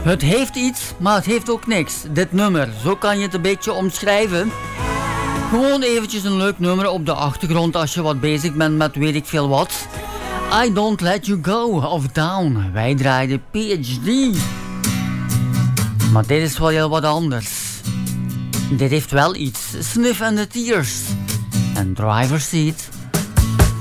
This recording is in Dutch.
Het heeft iets, maar het heeft ook niks. Dit nummer, zo kan je het een beetje omschrijven. Gewoon eventjes een leuk nummer op de achtergrond als je wat bezig bent met weet ik veel wat. I Don't Let You Go of Down. Wij draaiden PhD. Maar dit is wel heel wat anders. Dit heeft wel iets. Sniff and the Tears. En Driver's Seat.